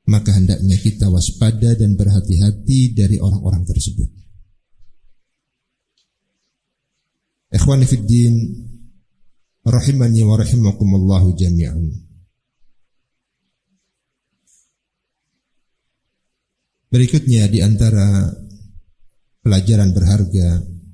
maka hendaknya kita waspada dan berhati-hati dari orang-orang tersebut. Ikhwani fid din, rahimani wa rahimakumullahu jami'an. Berikutnya di antara pelajaran berharga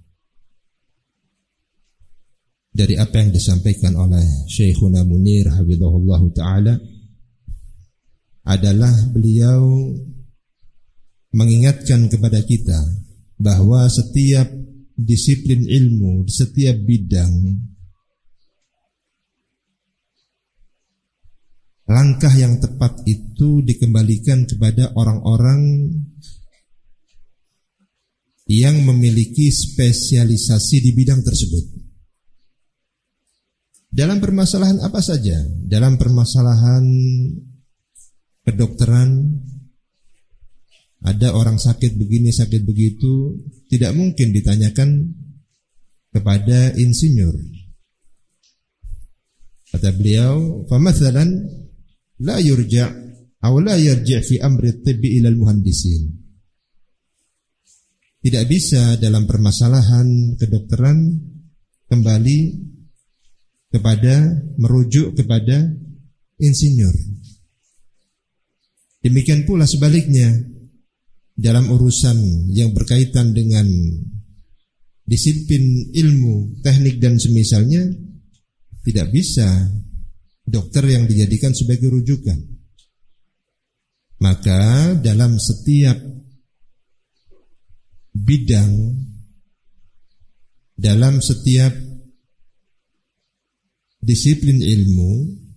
dari apa yang disampaikan oleh Syekhuna Munir hafizahullah ta'ala adalah beliau mengingatkan kepada kita bahwa setiap disiplin ilmu, di setiap bidang, langkah yang tepat itu dikembalikan kepada orang-orang yang memiliki spesialisasi di bidang tersebut. Dalam permasalahan apa saja? Dalam permasalahan kedokteran, ada orang sakit begini, sakit begitu, tidak mungkin ditanyakan kepada insinyur. Kata beliau, "Famathalan la yurja' aw la yarji' fi amri at-tibbi ila al-muhandisin." Tidak bisa dalam permasalahan kedokteran kembali merujuk kepada insinyur. Demikian pula sebaliknya, dalam urusan yang berkaitan dengan disiplin ilmu, teknik dan semisalnya, tidak bisa dokter yang dijadikan sebagai rujukan. Maka dalam setiap bidang, dalam setiap disiplin ilmu,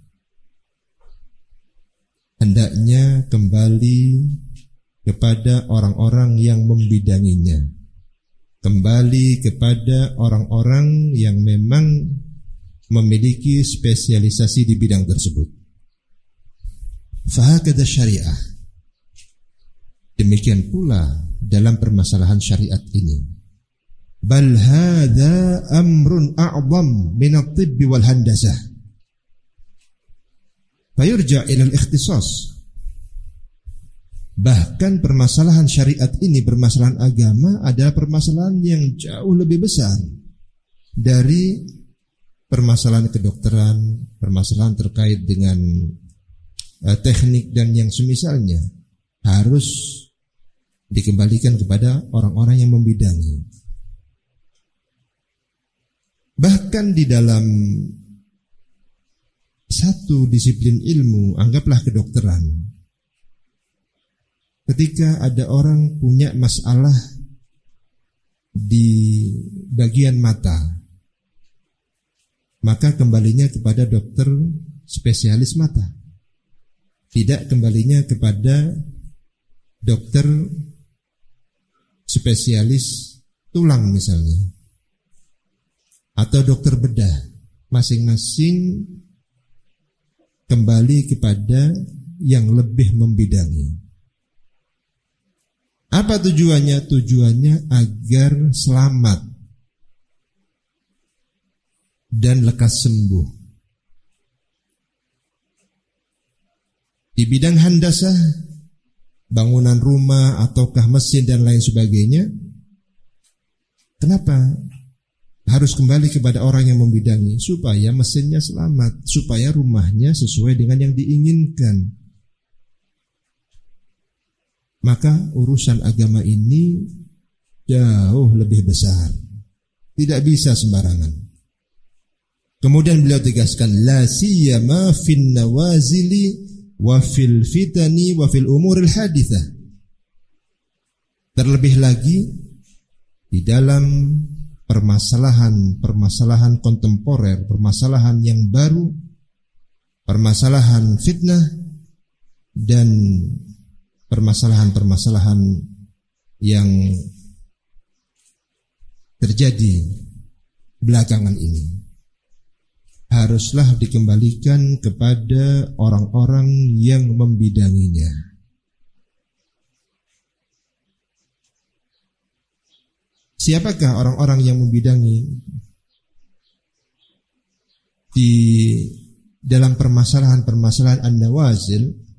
hendaknya kembali kepada orang-orang yang membidanginya, kembali kepada orang-orang yang memang memiliki spesialisasi di bidang tersebut. Fahakadha syariah. Demikian pula dalam permasalahan syariat ini. Bal hadza amrun a'zam min at-tibb wal handasah. Fayurja' ila al-ikhtisas. Bahkan permasalahan syariat ini, permasalahan agama, adalah permasalahan yang jauh lebih besar dari permasalahan kedokteran, permasalahan terkait dengan teknik dan yang semisalnya. Harus dikembalikan kepada orang-orang yang membidangi. Bahkan di dalam satu disiplin ilmu, anggaplah kedokteran, ketika ada orang punya masalah di bagian mata, maka kembalinya kepada dokter spesialis mata, tidak kembalinya kepada dokter spesialis tulang misalnya, atau dokter bedah. Masing-masing kembali kepada yang lebih membidangi. Apa tujuannya? Tujuannya agar selamat dan lekas sembuh. Di bidang handasah, bangunan rumah ataukah mesin dan lain sebagainya, kenapa harus kembali kepada orang yang membidangi? Supaya mesinnya selamat, supaya rumahnya sesuai dengan yang diinginkan. Maka urusan agama ini jauh lebih besar, tidak bisa sembarangan. Kemudian beliau tegaskan, la siyama fin nawazili wa fil fitani wa fil umuril hadithah. Terlebih lagi di dalam permasalahan kontemporer, permasalahan yang baru, permasalahan fitnah dan permasalahan-permasalahan yang terjadi belakangan ini, haruslah dikembalikan kepada orang-orang yang membidanginya. Siapakah orang-orang yang membidangi di dalam permasalahan-permasalahan an-nawazil?